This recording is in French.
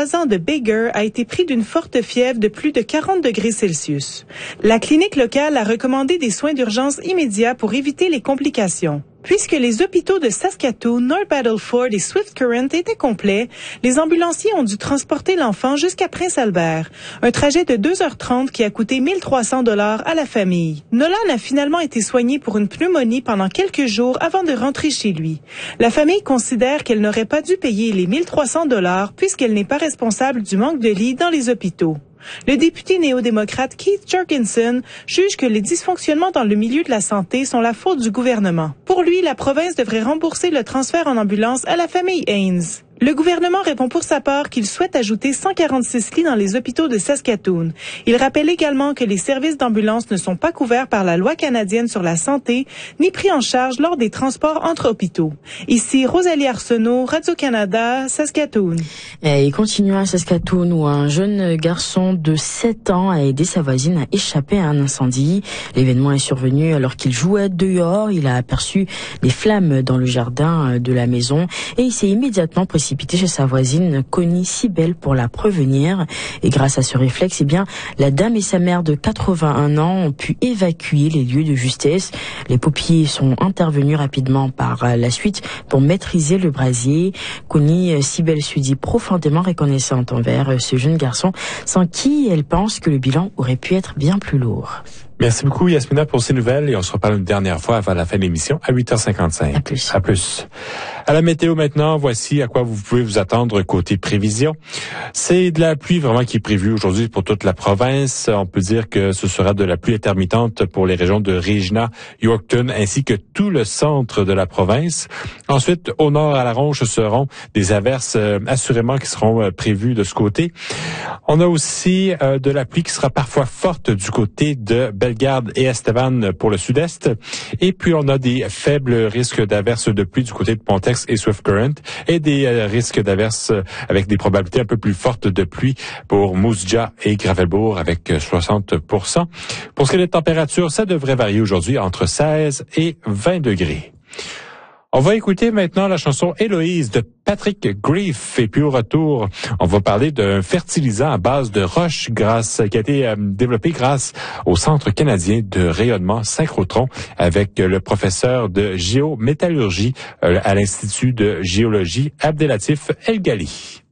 3 ans de Bigger a été pris d'une forte fièvre de plus de 40 degrés Celsius. La clinique locale a recommandé des soins d'urgence immédiats pour éviter les complications. Puisque les hôpitaux de Saskatoon, North Battleford et Swift Current étaient complets, les ambulanciers ont dû transporter l'enfant jusqu'à Prince-Albert. Un trajet de 2h30 qui a coûté 1 300 $ à la famille. Nolan a finalement été soigné pour une pneumonie pendant quelques jours avant de rentrer chez lui. La famille considère qu'elle n'aurait pas dû payer les 1 300 $ puisqu'elle n'est pas responsable du manque de lits dans les hôpitaux. Le député néo-démocrate Keith Jorgensen juge que les dysfonctionnements dans le milieu de la santé sont la faute du gouvernement. Pour lui, la province devrait rembourser le transfert en ambulance à la famille Haynes. Le gouvernement répond pour sa part qu'il souhaite ajouter 146 lits dans les hôpitaux de Saskatoon. Il rappelle également que les services d'ambulance ne sont pas couverts par la loi canadienne sur la santé, ni pris en charge lors des transports entre hôpitaux. Ici Rosalie Arsenault, Radio-Canada, Saskatoon. Et continuons à Saskatoon où un jeune garçon de 7 ans a aidé sa voisine à échapper à un incendie. L'événement est survenu alors qu'il jouait dehors. Il a aperçu des flammes dans le jardin de la maison et il s'est immédiatement précipité chez sa voisine Connie Sibel pour la prévenir. Et grâce à ce réflexe, la dame et sa mère de 81 ans ont pu évacuer les lieux de justesse. Les pompiers sont intervenus rapidement par la suite pour maîtriser le brasier. Connie Sibel se dit profondément reconnaissante envers ce jeune garçon, sans qui elle pense que le bilan aurait pu être bien plus lourd. Merci beaucoup, Yasmina, pour ces nouvelles et on se reparle une dernière fois avant la fin de l'émission à 8h55. À plus. À la météo maintenant, voici à quoi vous pouvez vous attendre côté prévision. C'est de la pluie vraiment qui est prévue aujourd'hui pour toute la province. On peut dire que ce sera de la pluie intermittente pour les régions de Regina, Yorkton ainsi que tout le centre de la province. Ensuite, au nord à la Ronge, ce seront des averses assurément qui seront prévues de ce côté. On a aussi de la pluie qui sera parfois forte du côté de Bellegarde et Estevan pour le sud-est. Et puis, on a des faibles risques d'averses de pluie du côté de Pontex et Swift Current et des risques d'averses avec des probabilités un peu plus fortes de pluie pour Moose Jaw et Gravelbourg avec 60%. Pour ce qui est des températures, ça devrait varier aujourd'hui entre 16 et 20 degrés. On va écouter maintenant la chanson Héloïse de Patrick Grief. Et puis au retour, on va parler d'un fertilisant à base de roche qui a été développé grâce au Centre canadien de rayonnement synchrotron avec le professeur de géométallurgie à l'Institut de géologie Abdelatif El Ghali.